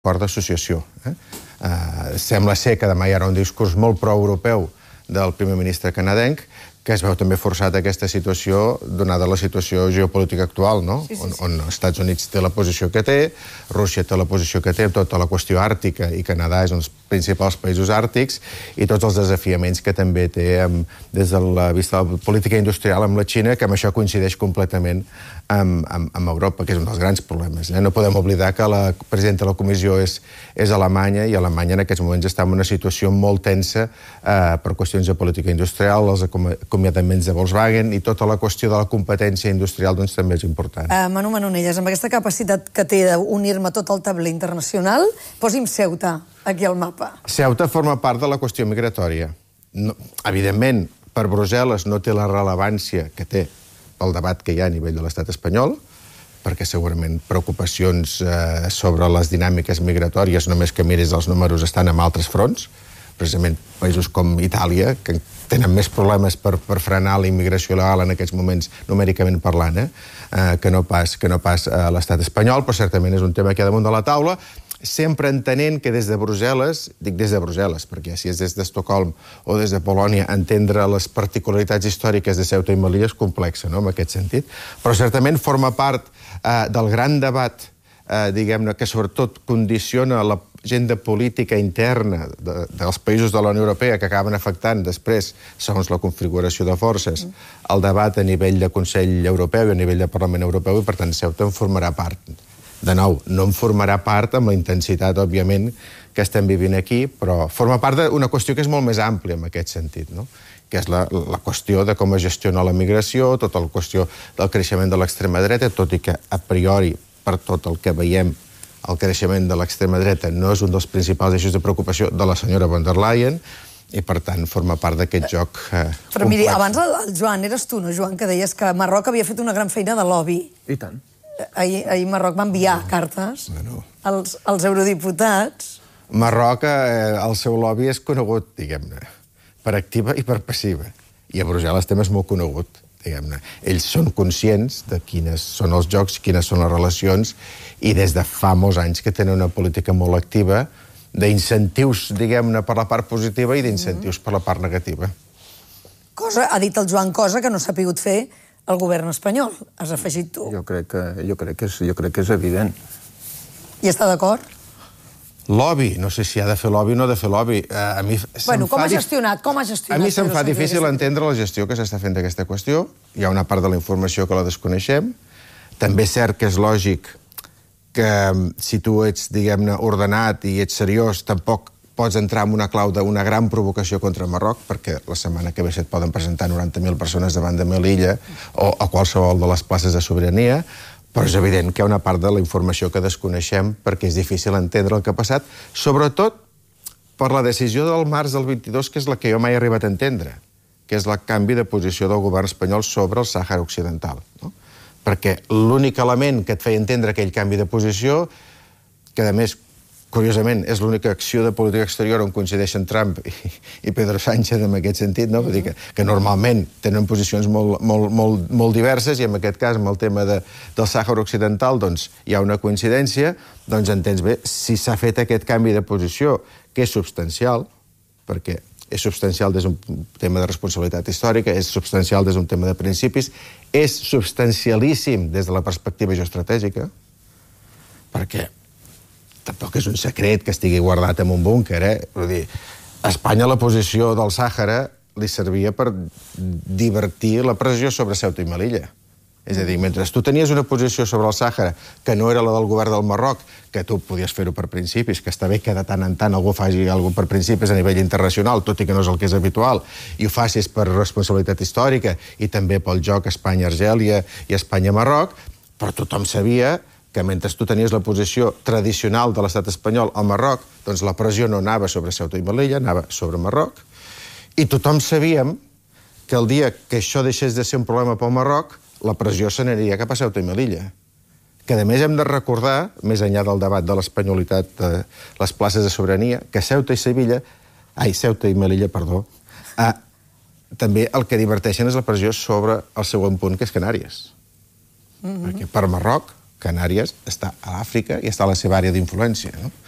acord d'associació. Sembla ser que demà hi haurà un discurs molt pro-europeu del primer ministre canadenc, que es veu també forçat a aquesta situació, donada la situació geopolítica actual, no? On els Estats Units té la posició que té, Rússia té la posició que té, tota la qüestió àrtica, i Canadà és un dels principals països àrtics, i tots els desafiaments que també té des de la vista de la política industrial amb la Xina, que amb això coincideix completament amb Europa, que és un dels grans problemes. No podem oblidar que la presidenta de la comissió és Alemanya, i Alemanya en aquests moments està en una situació molt tensa per qüestions de política industrial, els acomiadaments de Volkswagen, i tota la qüestió de la competència industrial doncs també és important. Manu Manonelles, amb aquesta capacitat que té d'unir-me tot el tabler internacional, posi'm Ceuta aquí al mapa. Ceuta forma part de la qüestió migratòria. Evidentment, per Brussel·les no té la rellevància que té pel debat que hi ha a nivell de l'estat espanyol, perquè segurament preocupacions sobre les dinàmiques migratòries, només que miris els números, estan en altres fronts, precisament països com Itàlia, que tenen més problemes per frenar la immigració legal en aquests moments, numèricament parlant, que no pas a l'estat espanyol, però certament és un tema que hi ha damunt de la taula, sempre entenent que des de Brussel·les, dic des de Brussel·les, perquè si és des d'Estocolm o des de Polònia, entendre les particularitats històriques de Ceuta i Melilla és complexa, no?, en aquest sentit. Però certament forma part del gran debat, diguem-ne, que sobretot condiciona l'agenda política interna dels països de la Unió Europea, que acaben afectant després, segons la configuració de forces, el debat a nivell de Consell Europeu i a nivell de Parlament Europeu, i per tant Ceuta en formarà part. De nou, no en formarà part amb la intensitat, òbviament, que estem vivint aquí, però forma part d'una qüestió que és molt més àmplia en aquest sentit, no?, que és la qüestió de com es gestiona la migració, tota la qüestió del creixement de l'extrema dreta, tot i que a priori, per tot el que veiem, el creixement de l'extrema dreta no és un dels principals eixos de preocupació de la senyora von der Leyen, i per tant forma part d'aquest joc complex. Però miri, abans el Joan, eres tu, no, Joan, que deies que Marroc havia fet una gran feina de lobby. I tant. Ahir Marroc va enviar cartes als eurodiputats. Marroc, el seu lobby és conegut, diguem-ne, per activa i per passiva. I a Brussel·les també és molt conegut, diguem-ne. Ells són conscients de quines són els jocs, quines són les relacions, i des de fa molts anys que tenen una política molt activa d'incentius, diguem-ne, per la part positiva i d'incentius per la part negativa. Ha dit el Joan, cosa que no s'ha pogut fer el govern espanyol. Has afegit tu. Jo crec que és evident. I està d'acord? Lobby. No sé si ha de fer lobby o no ha de fer lobby. Bueno, com ha gestionat? A mi se'm fa difícil entendre la gestió que s'està fent d'aquesta qüestió. Hi ha una part de la informació que la desconeixem. També és cert que és lògic que si tu ets, diguem-ne, ordenat i ets seriós, tampoc pots entrar en una clau d'una gran provocació contra Marroc, perquè la setmana que ve se't poden presentar 90.000 persones davant de Melilla o a qualsevol de les places de sobirania, però és evident que hi ha una part de la informació que desconeixem perquè és difícil entendre el que ha passat, sobretot per la decisió del març del 22, que és la que jo mai he arribat a entendre, que és el canvi de posició del govern espanyol sobre el Sàhara Occidental. Perquè l'únic element que et feia entendre aquell canvi de posició, que a més, curiosament, és l'única acció de política exterior on coincideixen Trump i Pedro Sánchez en aquest sentit, vull dir que normalment tenen posicions molt diverses, i en aquest cas, amb el tema del Sàhara Occidental, doncs hi ha una coincidència, doncs entens bé, si s'ha fet aquest canvi de posició, que és substancial, perquè és substancial des d'un tema de responsabilitat històrica, és substancial des d'un tema de principis, és substancialíssim des de la perspectiva geoestratègica, perquè tampoc és un secret que estigui guardat en un búnquer, Vull dir, a Espanya la posició del Sàhara li servia per divertir la pressió sobre Ceuta i Melilla. És a dir, mentre tu tenies una posició sobre el Sàhara que no era la del govern del Marroc, que tu podies fer-ho per principis, que està bé que de tant en tant algú faci alguna cosa per principis a nivell internacional, tot i que no és el que és habitual, i ho facis per responsabilitat històrica i també pel joc Espanya-Argèlia i Espanya-Marroc, però tothom sabia que mentre tu tenies la posició tradicional de l'estat espanyol al Marroc, doncs la pressió no anava sobre Ceuta i Melilla, anava sobre Marroc, i tothom sabíem que el dia que això deixés de ser un problema pel Marroc, la pressió s'aniria cap a Ceuta i Melilla. Que a més hem de recordar, més enllà del debat de l'espanyolitat de les places de sobirania, que Ceuta i Melilla, també el que diverteixen és la pressió sobre el següent punt, que és Canàries. Perquè per Marroc Canàries està a l'Àfrica i està a la seva àrea d'influència, no?